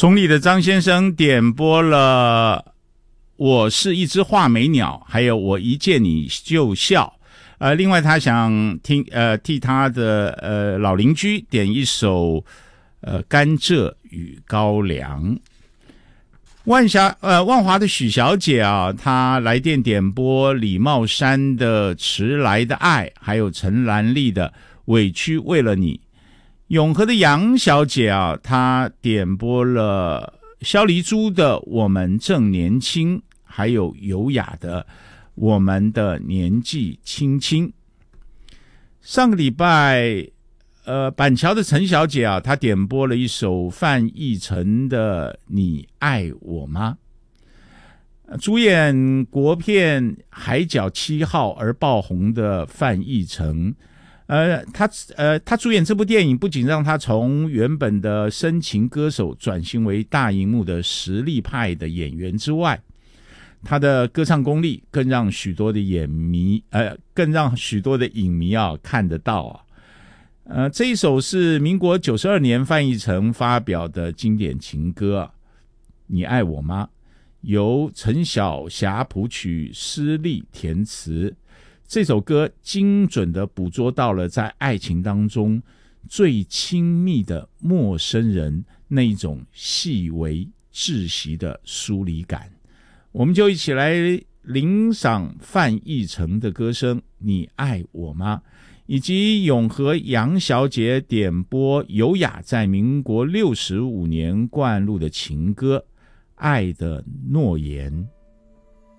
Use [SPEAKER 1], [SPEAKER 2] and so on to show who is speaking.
[SPEAKER 1] 崇礼的张先生点播了我是一只画眉鸟，还有我一见你就笑。另外他想替他的老邻居点一首甘蔗与高粱。万华的许小姐啊，她来电点播李茂山的迟来的爱，还有陈兰丽的委屈为了你。永和的杨小姐啊，她点播了萧黎珠的我们正年轻，还有优雅的我们的年纪轻轻。上个礼拜板桥的陈小姐啊，她点播了一首范逸臣的你爱我吗。主演国片《海角七号》而爆红的范逸臣，他主演这部电影不仅让他从原本的深情歌手转型为大荧幕的实力派的演员之外，他的歌唱功力更让许多的影迷啊看得到啊。这一首是民国92年范逸臣发表的经典情歌你爱我吗，由陈小霞谱曲，施丽填词。这首歌精准地捕捉到了在爱情当中最亲密的陌生人那一种细微窒息的疏离感。我们就一起来聆赏范逸臣的歌声你爱我吗，以及永和杨小姐点播优雅在民国65年灌录的情歌爱的诺言。